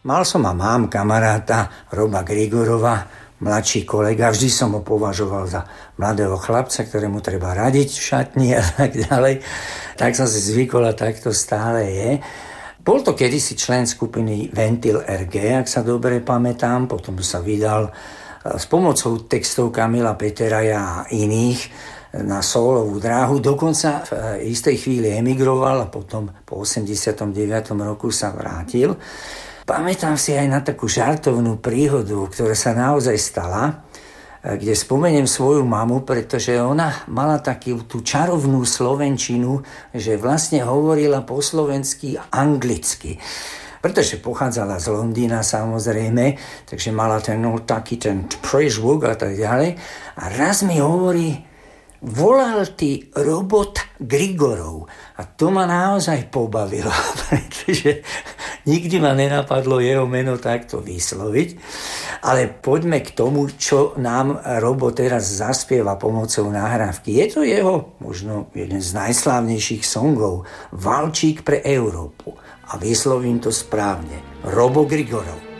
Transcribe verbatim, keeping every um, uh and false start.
Mal som a mám kamaráta Roba Grigorova, mladší kolega, vždy som ho považoval za mladého chlapca, ktorému treba radiť v šatni a tak ďalej. Tak som si zvykol a tak to stále je. Bol to kedysi člen skupiny Ventil er gé, ak sa dobre pamätám, potom sa vydal s pomocou textov Kamila Peteraja a iných na sólovú dráhu. Dokonca v istej chvíli emigroval a potom po osemdesiatom deviatom roku sa vrátil. Pamätám si aj na takú žartovnú príhodu, ktorá sa naozaj stala, kde spomeniem svoju mamu, pretože ona mala takú tú čarovnú slovenčinu, že vlastne hovorila po slovensky anglicky. Pretože pochádzala z Londýna samozrejme, takže mala ten no, taký ten prežvuk a tak ďalej. A raz mi hovorí, volal ty Robot Grigorov. A to ma naozaj pobavilo, pretože nikdy ma nenapadlo jeho meno takto vysloviť. Ale poďme k tomu, čo nám Robo teraz zaspieva pomocou nahrávky. Je to jeho možno jeden z najslávnejších songov, Valčík pre Európu. A vyslovím to správne. Robo Grigorov.